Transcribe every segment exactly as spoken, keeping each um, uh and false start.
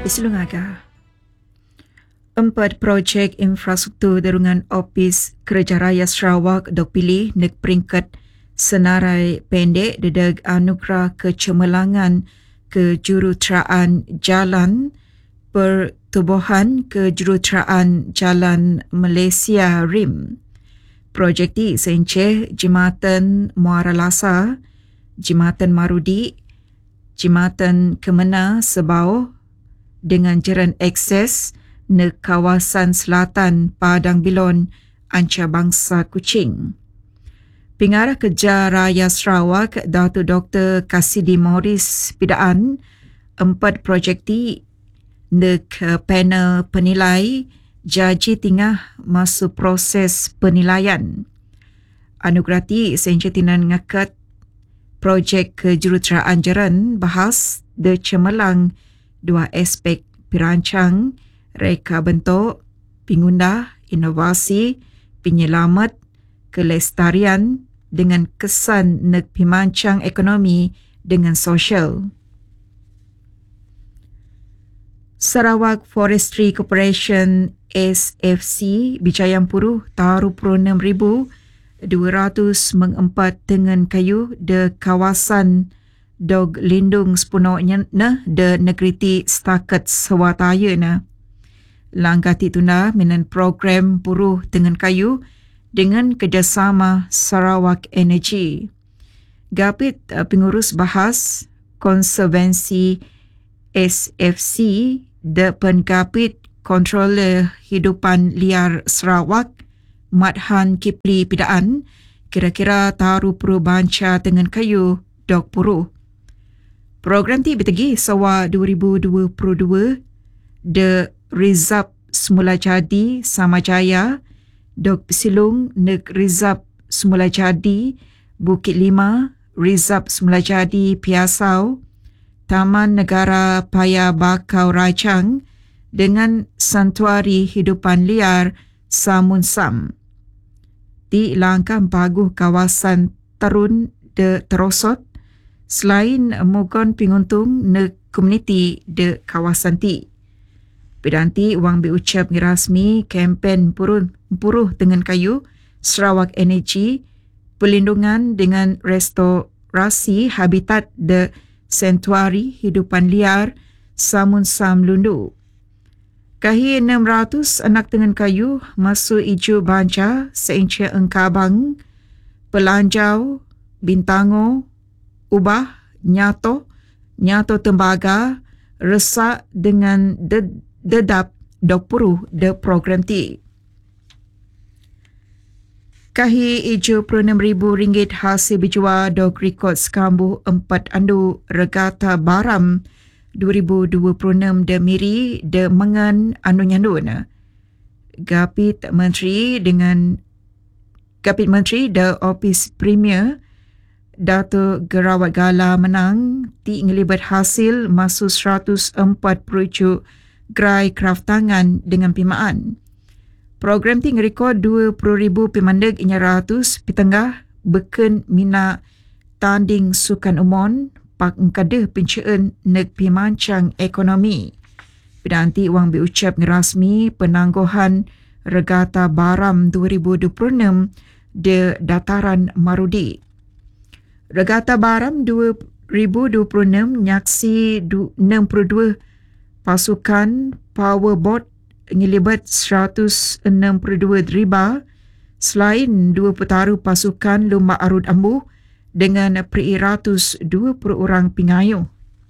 Islungaga. Empat projek infrastruktur derungan Opis Kerja Raya Sarawak dok pilih nek peringkat senarai pendek dedeg anugerah kecemerlangan kejuruteraan jalan pertubuhan kejuruteraan jalan Malaysia R I M. Projek ti seinceh Jimatan Muara Lasa, Jimatan Marudi, Jimatan Kemena Sebauh dengan jalan akses ne kawasan selatan Padang Bilon, Ancarbangsa Kuching. Pengarah Kerja Raya Sarawak, Datuk Doktor Kasidi Morris Pidaan, empat projek ti nek panel penilai jaji tingah masuk proses penilaian. Anugerah ti seinceh tinan ngakat projek kejuruteraan jaran bahas de cemerlang dua aspek perancang, reka bentuk, pengundah, inovasi, penyelamat, kelestarian dengan kesan nek pimancang ekonomi dengan sosial. Sarawak Forestry Corporation S F C Bijayampuru taruh enam ribu dua ratus mengempat dengan kayu de kawasan dog lindung sepenuhnya na de negeri ti setakat sewataya na. Langkah ti tuna minan program buruh dengan kayu dengan kerjasama Sarawak Energy. Gapit uh, pengurus bahas konservansi S F C de Pengapit Kontroler Hidupan Liar Sarawak Madhan Kipli Pidaan kira-kira taruh perubanca dengan kayu dok buruh. Program ti bertegi sawa dua ribu dua puluh dua de Rizab Semula Jadi Samajaya dok Silung nek Rizab Semula Jadi Bukit Lima, Rizab Semula Jadi Piasau, Taman Negara Paya Bakau Rajang dengan Santuari Hidupan Liar Samun Sam. Di langkah paguh kawasan Tarun de Terosot selain mugon penguntung ne komuniti de kawasan ti. Pedanti wang berucap rasmi kempen puruh, puruh dengan kayu Sarawak Energy pelindungan dengan restorasi habitat de Santuari Hidupan Liar Samun Sam Lundu. Kahi enam ratus anak dengan kayu masuk ijo banca seinceh Engkabang, Pelanjau, Bintango, Ubah, Nyato, Nyato Tembaga, Resak dengan ded, dedap dok puluh de program ti. Kahi ijo puluh enam ribu ringgit hasil berjua dok rekod sekambuh empat andu regata baram dua ribu dua puluh enam de miri de mengan anu nyandun. Gapit Menteri dengan Gapit Menteri de Opis Premier Datuk Gerawat Gala menang ti ngelibat hasil masuk seratus empat puluh gerai kraft tangan dengan pimaan. Program ti ngerekod dua puluh ribu pemandeg inya ratus pitengah beken mina tanding sukan umon pak engkadeh penceen nek pimancang ekonomi. Pedanti wang berucap ngerasmi penangguhan regata baram dua ribu dua puluh enam de dataran Marudi. Regata baram dua ribu dua puluh enam nyaksi enam puluh dua pasukan powerboat ngelibat seratus enam puluh dua driba selain dua petaru pasukan lomba arut ambuh dengan beratus dua puluh orang pengayuh.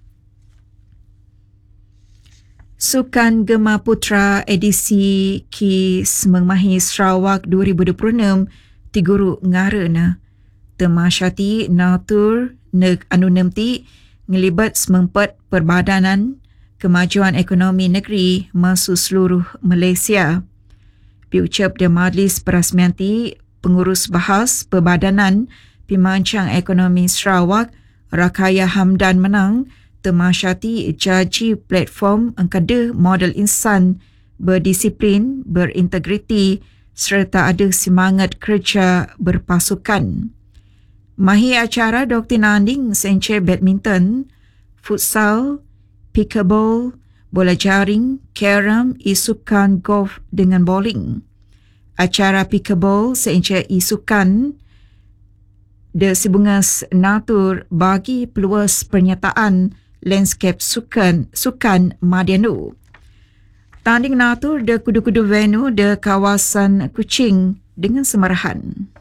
Sukan Gema Putra edisi Ki Semang Mahir Sarawak dua ribu dua puluh enam tiguru ngarana. Temasyati natur nek anu nemti ngelibat semempat perbadanan kemajuan ekonomi negeri masuk seluruh Malaysia. Diucap di Majlis Perasmian ti pengurus bahas perbadanan pimancang ekonomi Sarawak Rakaya Hamdan menang temasyati jaji platform engkade model insan berdisiplin, berintegriti serta ada semangat kerja berpasukan. Mahir acara Doktor Nanding seinceh badminton, futsal, pickleball, bola jaring, carom, isukan golf dengan bowling. Acara pickleball seinca isukan de sibungas natur bagi peluas pernyataan landscape sukan sukan Madianu. Tanding natur de kudu-kudu venue de kawasan Kuching dengan semarahan.